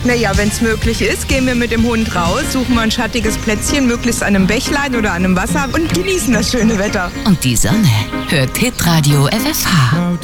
Naja, wenn es möglich ist, gehen wir mit dem Hund raus, suchen wir ein schattiges Plätzchen, möglichst an einem Bächlein oder an einem Wasser und genießen das schöne Wetter. Und die Sonne hört Hitradio FFH.